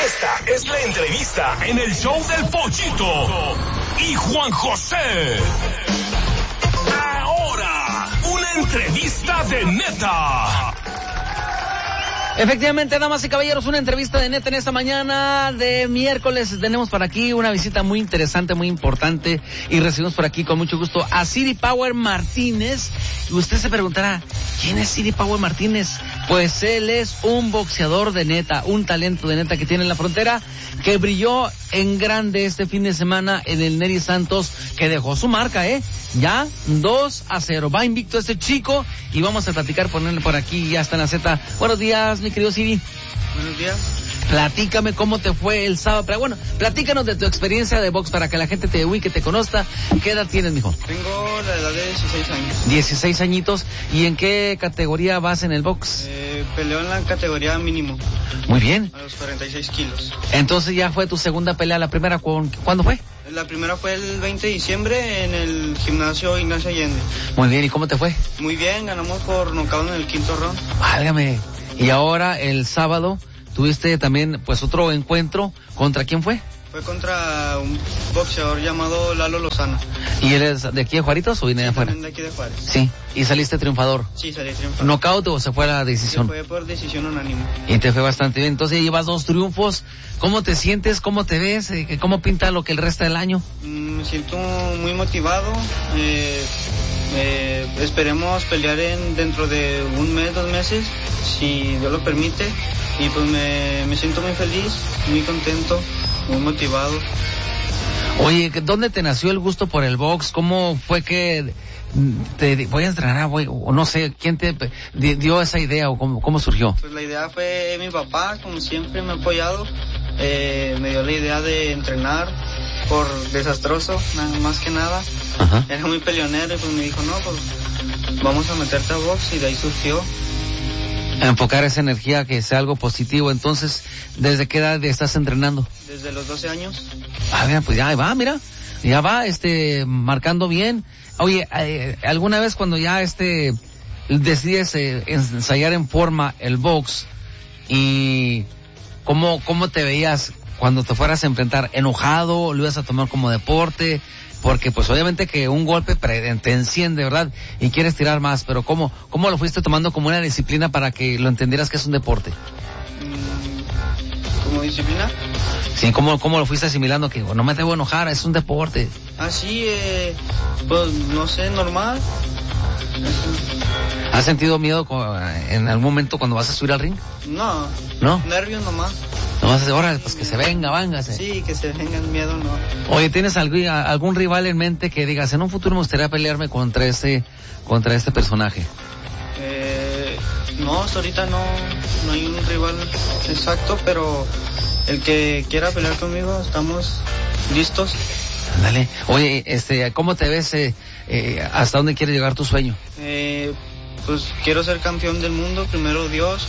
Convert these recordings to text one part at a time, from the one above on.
Esta es la entrevista en el show del Pochito y Juan José. Ahora, una entrevista de neta. Efectivamente, damas y caballeros, una entrevista de neta en esta mañana de miércoles. Tenemos por aquí una visita muy interesante, muy importante, y recibimos por aquí con mucho gusto a City Power Martínez. Y usted se preguntará, ¿quién es City Power Martínez? Pues él es un boxeador de neta, un talento de neta que tiene en la frontera, que brilló en grande este fin de semana en el Neri Santos, que dejó su marca, ya 2-0. Va invicto este chico y vamos a platicar por él por aquí, ya está en la Z. Buenos días, mi querido Siri. Buenos días. Platícame cómo te fue el sábado. Pero bueno, platícanos de tu experiencia de box para que la gente te ubique, te conozca. ¿Qué edad tienes, mijo? Tengo la edad de 16 años. 16 añiñitos. ¿Y en qué categoría vas en el box? Peleo en la categoría mínimo. Muy bien. A los 46 kilos. Entonces ya fue tu segunda pelea. ¿La primera cuándo fue? La primera fue el 20 de diciembre en el gimnasio Ignacio Allende. Muy bien, ¿y cómo te fue? Muy bien, ganamos por nocaut en el quinto round. Válgame. Y ahora el sábado tuviste también pues otro encuentro. ¿Contra quién fue? Fue contra un boxeador llamado Lalo Lozano. ¿Y él es de aquí de Juaritos o viene de afuera? De aquí de Juárez. Sí, y saliste triunfador. Sí, salí triunfador. ¿Knockout o se fue a la decisión? Se fue por decisión unánime. Y te fue bastante bien. Entonces llevas 2 triunfos. ¿Cómo te sientes? ¿Cómo te ves? ¿Cómo pinta lo que el resto del año? Me siento muy motivado. Esperemos pelear dentro de un mes, 2 meses, si Dios lo permite. Y pues me siento muy feliz, muy contento, muy motivado. Oye, ¿dónde te nació el gusto por el box? ¿Cómo fue que te voy a entrenar, o no sé, quién te dio esa idea o cómo surgió? Pues la idea fue mi papá, como siempre me ha apoyado. Me dio la idea de entrenar por desastroso, nada más que nada. Ajá. Era muy peleonero y pues me dijo, no, pues vamos a meterte a box, y de ahí surgió. Enfocar esa energía que sea algo positivo. Entonces, ¿desde qué edad estás entrenando? Desde los 12 años. Ah, mira, pues ya va, marcando bien. Oye, ¿alguna vez cuando ya decides ensayar en forma el box, y cómo te veías cuando te fueras a enfrentar? ¿Enojado? ¿Lo ibas a tomar como deporte? Porque pues obviamente que un golpe te enciende, ¿verdad? Y quieres tirar más, pero ¿cómo lo fuiste tomando como una disciplina para que lo entendieras que es un deporte? ¿Como disciplina? Sí, ¿cómo lo fuiste asimilando? Que no me debo enojar, es un deporte. Sí, pues no sé, normal. ¿Has sentido miedo en algún momento cuando vas a subir al ring? No. ¿No? Nervios nomás. Nomás ahora, pues que se venga, vángase. Sí, que se venga el miedo, no. Oye, ¿tienes algún rival en mente que digas, en un futuro me gustaría pelearme contra este personaje? No, hasta ahorita no hay un rival exacto, pero el que quiera pelear conmigo, estamos listos. Dale. Oye, ¿cómo te ves? ¿Hasta dónde quieres llegar tu sueño? Pues quiero ser campeón del mundo, primero Dios,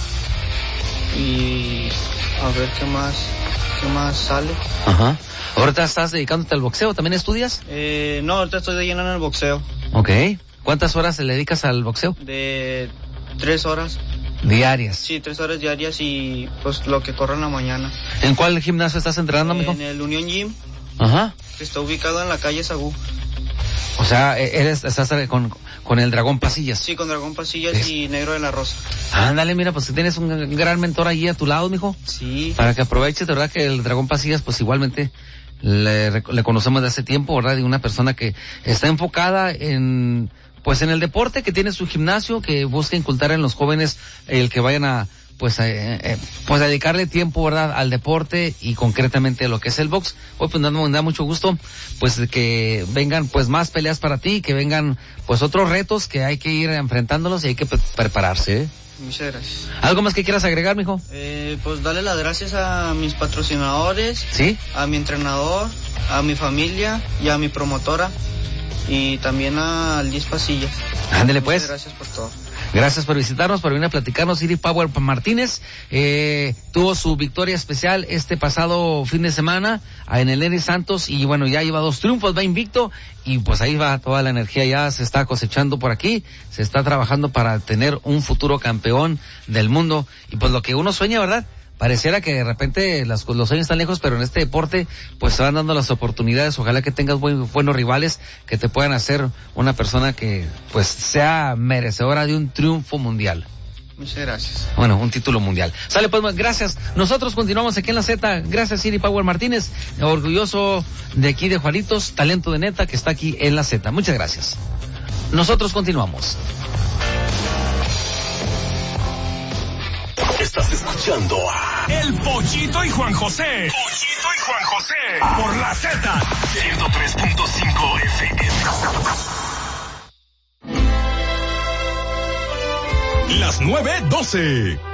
y a ver qué más sale. Ajá. ¿Ahorita estás dedicándote al boxeo? ¿También estudias? No, ahorita estoy de lleno en el boxeo. Ok. ¿Cuántas horas le dedicas al boxeo? De 3 horas. ¿Diarias? Sí, 3 horas diarias y pues lo que corro en la mañana. ¿En cuál gimnasio estás entrenando, mijo? En el Union Gym. Ajá. Que está ubicado en la calle Sagú. O sea, estás con el Dragón Pasillas. Sí, con Dragón Pasillas y Negro de la Rosa. Ándale, mira, pues tienes un gran mentor allí a tu lado, mijo. Sí. Para que aproveches, de verdad, que el Dragón Pasillas, pues igualmente le conocemos de hace tiempo, ¿verdad? Y una persona que está enfocada en el deporte, que tiene su gimnasio, que busca inculcar en los jóvenes el que vayan a dedicarle tiempo, ¿verdad?, al deporte y concretamente a lo que es el box. Hoy pues me da mucho gusto pues que vengan pues más peleas para ti, que vengan pues otros retos que hay que ir enfrentándolos y hay que prepararse, Muchas gracias. ¿Algo más que quieras agregar, mijo? Pues darle las gracias a mis patrocinadores, ¿sí?, a mi entrenador, a mi familia y a mi promotora, y también a Liz Pasillas. Ándele pues. Muchas gracias por todo. Gracias por visitarnos, por venir a platicarnos. City Power Martínez tuvo su victoria especial este pasado fin de semana en el Neri Santos, y bueno, ya lleva 2 triunfos, va invicto, y pues ahí va toda la energía, ya se está cosechando por aquí, se está trabajando para tener un futuro campeón del mundo, y pues lo que uno sueña, ¿verdad? pareciera que de repente los sueños están lejos, pero en este deporte pues se van dando las oportunidades. Ojalá que tengas buenos rivales que te puedan hacer una persona que pues sea merecedora de un triunfo mundial. Muchas gracias. Bueno, un título mundial. Sale pues, gracias. Nosotros continuamos aquí en la Z. Gracias, City Power Martínez, orgulloso de aquí de Juaritos, talento de neta que está aquí en la Z. Muchas gracias. Nosotros continuamos. Estás escuchando a El Pochito y Juan José. Pochito y Juan José. Por la Z 103.5 FM. Las 9:12.